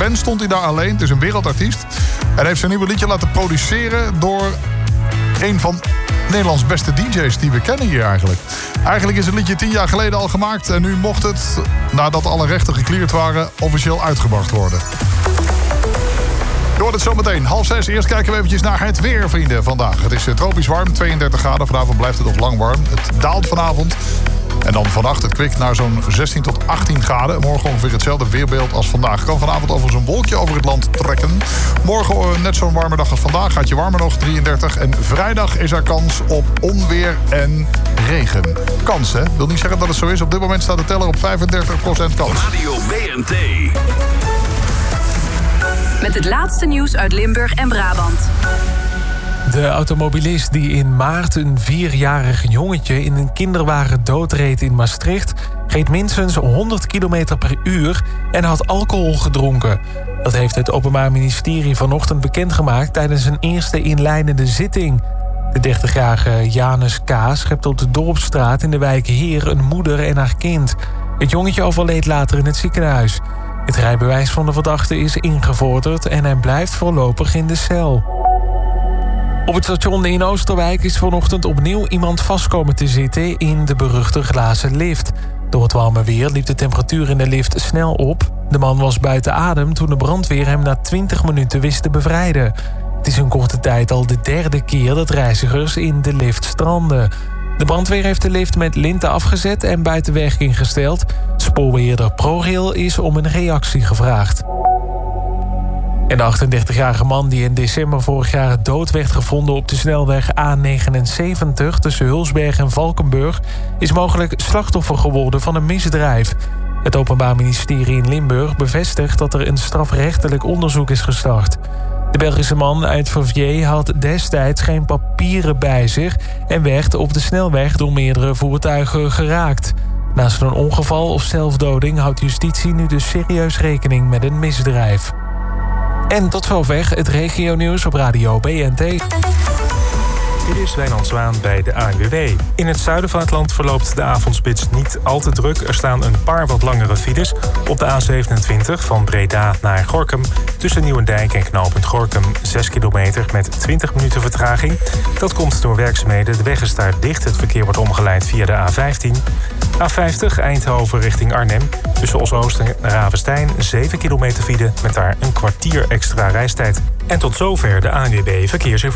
band stond hij daar alleen. Het is een wereldartiest. En heeft zijn nieuwe liedje laten produceren door een van Nederlands beste DJ's die we kennen hier eigenlijk. Eigenlijk is het liedje 10 jaar geleden al gemaakt. En nu mocht het, nadat alle rechten gecleared waren, officieel uitgebracht worden. Je hoort het zometeen. 5:30. Eerst kijken we eventjes naar het weer, vrienden, vandaag. Het is tropisch warm, 32 graden. Vanavond blijft het nog lang warm. Het daalt vanavond. En dan vannacht het kwikt naar zo'n 16 tot 18 graden. Morgen ongeveer hetzelfde weerbeeld als vandaag. Kan vanavond over zo'n wolkje over het land trekken. Morgen net zo'n warme dag als vandaag. Gaat je warmer nog, 33. En vrijdag is er kans op onweer en regen. Kans, hè? Wil niet zeggen dat het zo is. Op dit moment staat de teller op 35% kans. Radio BNT. Met het laatste nieuws uit Limburg en Brabant. De automobilist die in maart een 4-jarig jongetje in een kinderwagen doodreed in Maastricht reed minstens 100 km per uur en had alcohol gedronken. Dat heeft het Openbaar Ministerie vanochtend bekendgemaakt tijdens een eerste inleidende zitting. De 30-jarige Janus K. schept op de Dorpsstraat in de wijk Heer een moeder en haar kind. Het jongetje overleed later in het ziekenhuis. Het rijbewijs van de verdachte is ingevorderd en hij blijft voorlopig in de cel. Op het station in Oosterwijk is vanochtend opnieuw iemand vast komen te zitten in de beruchte glazen lift. Door het warme weer liep de temperatuur in de lift snel op. De man was buiten adem toen de brandweer hem na 20 minuten wist te bevrijden. Het is in korte tijd al de 3e keer dat reizigers in de lift stranden. De brandweer heeft de lift met linten afgezet en buiten werking gesteld. Spoorbeheerder ProRail is om een reactie gevraagd. En de 38-jarige man die in december vorig jaar dood werd gevonden op de snelweg A79 tussen Hulsberg en Valkenburg is mogelijk slachtoffer geworden van een misdrijf. Het Openbaar Ministerie in Limburg bevestigt dat er een strafrechtelijk onderzoek is gestart. De Belgische man uit Verviers had destijds geen papieren bij zich en werd op de snelweg door meerdere voertuigen geraakt. Naast een ongeval of zelfdoding houdt justitie nu dus serieus rekening met een misdrijf. En tot zover het regionieuws op Radio BNT. Dit is Wijnand Zwaan bij de ANWB. In het zuiden van het land verloopt de avondspits niet al te druk. Er staan een paar wat langere files. Op de A27 van Breda naar Gorinchem. Tussen Nieuwendijk en knooppunt Gorinchem 6 kilometer met 20 minuten vertraging. Dat komt door werkzaamheden. De weg is daar dicht. Het verkeer wordt omgeleid via de A15. A50 Eindhoven richting Arnhem. Tussen Os-Oost en Ravenstein 7 kilometer file met daar een kwartier extra reistijd. En tot zover de ANWB Verkeersinformatie.